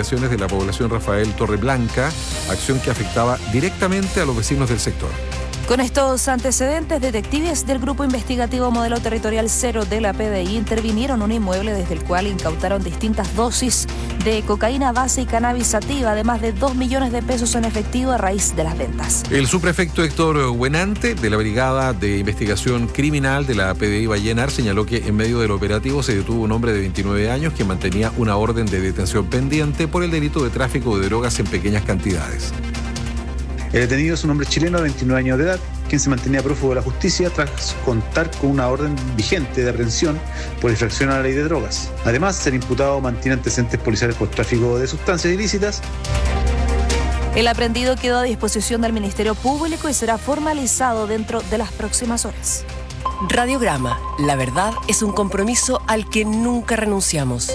inmediaciones de la población Rafael Torreblanca, acción que afectaba directamente a los vecinos del sector. Con estos antecedentes, detectives del Grupo Investigativo Modelo Territorial 0 de la PDI intervinieron en un inmueble desde el cual incautaron distintas dosis de cocaína base y cannabis sativa, además de 2 millones de pesos en efectivo a raíz de las ventas. El subprefecto Héctor Huenante, de la Brigada de Investigación Criminal de la PDI Vallenar, señaló que en medio del operativo se detuvo un hombre de 29 años que mantenía una orden de detención pendiente por el delito de tráfico de drogas en pequeñas cantidades. El detenido es un hombre chileno de 29 años de edad, quien se mantenía prófugo de la justicia tras contar con una orden vigente de aprehensión por infracción a la ley de drogas. Además, el imputado mantiene antecedentes policiales por tráfico de sustancias ilícitas. El aprehendido quedó a disposición del Ministerio Público y será formalizado dentro de las próximas horas. Radiograma, la verdad es un compromiso al que nunca renunciamos.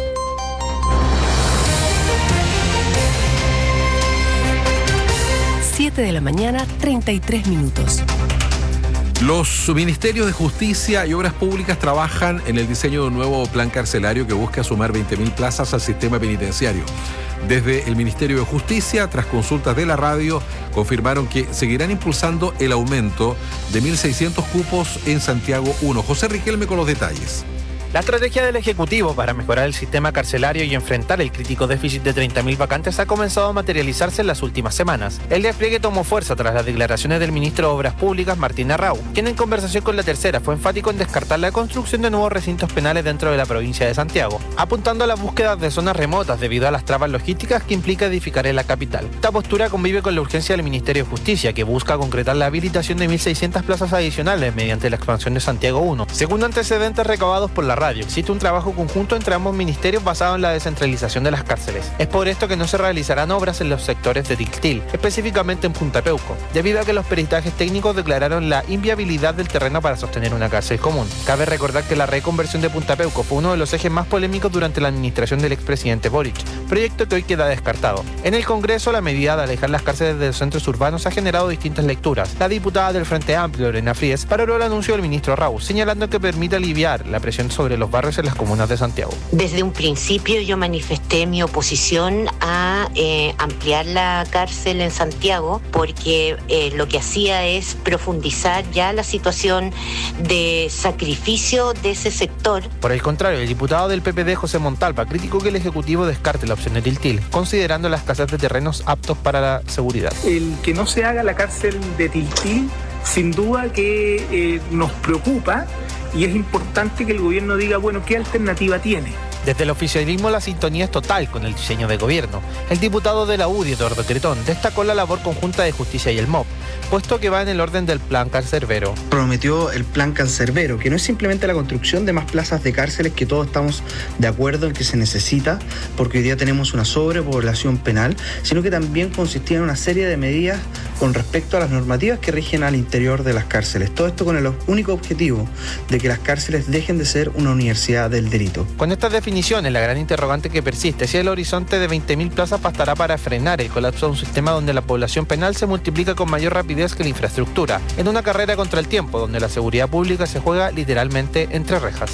7 de la mañana, 33 minutos. Los ministerios de Justicia y Obras Públicas trabajan en el diseño de un nuevo plan carcelario que busca sumar 20.000 plazas al sistema penitenciario. Desde el Ministerio de Justicia, tras consultas de la radio, confirmaron que seguirán impulsando el aumento de 1.600 cupos en Santiago 1. José Riquelme con los detalles. La estrategia del Ejecutivo para mejorar el sistema carcelario y enfrentar el crítico déficit de 30.000 vacantes ha comenzado a materializarse en las últimas semanas. El despliegue tomó fuerza tras las declaraciones del ministro de Obras Públicas, Martín Arrau, quien en conversación con La Tercera fue enfático en descartar la construcción de nuevos recintos penales dentro de la provincia de Santiago, apuntando a la búsqueda de zonas remotas debido a las trabas logísticas que implica edificar en la capital. Esta postura convive con la urgencia del Ministerio de Justicia, que busca concretar la habilitación de 1.600 plazas adicionales mediante la expansión de Santiago 1. Según antecedentes recabados por la radio, existe un trabajo conjunto entre ambos ministerios basado en la descentralización de las cárceles. Es por esto que no se realizarán obras en los sectores de Tiltil, específicamente en Punta Peuco, debido a que los peritajes técnicos declararon la inviabilidad del terreno para sostener una cárcel común. Cabe recordar que la reconversión de Punta Peuco fue uno de los ejes más polémicos durante la administración del expresidente Boric, proyecto que hoy queda descartado. En el Congreso, la medida de alejar las cárceles de los centros urbanos ha generado distintas lecturas. La diputada del Frente Amplio, Lorena Fries, paró el anuncio del ministro Arrau, señalando que permite aliviar la presión sobre los barrios en las comunas de Santiago. Desde un principio yo manifesté mi oposición a ampliar la cárcel en Santiago porque lo que hacía es profundizar ya la situación de sacrificio de ese sector. Por el contrario, el diputado del PPD, José Montalva, criticó que el Ejecutivo descarte la opción de Tiltil, considerando la escasez de terrenos aptos para la seguridad. El que no se haga la cárcel de Tiltil, sin duda que nos preocupa. Y es importante que el gobierno diga, bueno, ¿qué alternativa tiene? Desde el oficialismo la sintonía es total con el diseño de gobierno. El diputado de la UDI, Eduardo Cretón, destacó la labor conjunta de Justicia y el MOP, puesto que va en el orden del plan cancerbero. Prometió el plan cancerbero, que no es simplemente la construcción de más plazas de cárceles, que todos estamos de acuerdo en que se necesita, porque hoy día tenemos una sobrepoblación penal, sino que también consistía en una serie de medidas con respecto a las normativas que rigen al interior de las cárceles. Todo esto con el único objetivo de que las cárceles dejen de ser una universidad del delito. Con estas definiciones, la gran interrogante que persiste es si el horizonte de 20.000 plazas bastará para frenar el colapso de un sistema donde la población penal se multiplica con mayor rapidez que la infraestructura, en una carrera contra el tiempo donde la seguridad pública se juega literalmente entre rejas.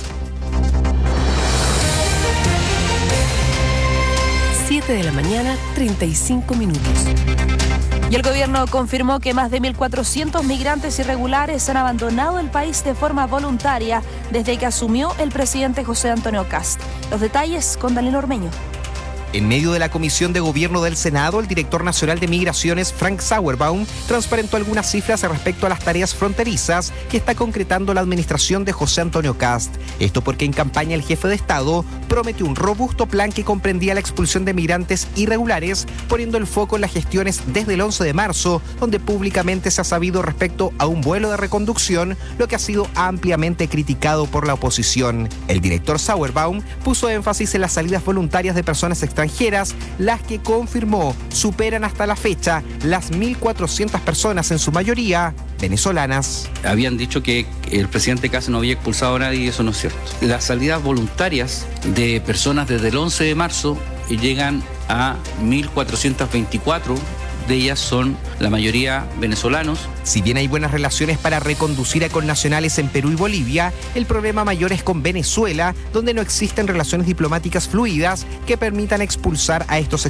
7 de la mañana, 35 minutos. Y el gobierno confirmó que más de 1.400 migrantes irregulares han abandonado el país de forma voluntaria desde que asumió el presidente José Antonio Kast. Los detalles con Daniel Ormeño. En medio de la Comisión de Gobierno del Senado, el director nacional de Migraciones, Frank Sauerbaum, transparentó algunas cifras respecto a las tareas fronterizas que está concretando la administración de José Antonio Kast. Esto porque en campaña el jefe de Estado prometió un robusto plan que comprendía la expulsión de migrantes irregulares, poniendo el foco en las gestiones desde el 11 de marzo, donde públicamente se ha sabido respecto a un vuelo de reconducción, lo que ha sido ampliamente criticado por la oposición. El director Sauerbaum puso énfasis en las salidas voluntarias de personas extranjeras, las que confirmó superan hasta la fecha las 1.400 personas, en su mayoría venezolanas. Habían dicho que el presidente Kast no había expulsado a nadie y eso no es cierto. Las salidas voluntarias de personas desde el 11 de marzo llegan a 1.424. De ellas son la mayoría venezolanos. Si bien hay buenas relaciones para reconducir a connacionales en Perú y Bolivia, el problema mayor es con Venezuela, donde no existen relaciones diplomáticas fluidas que permitan expulsar a estos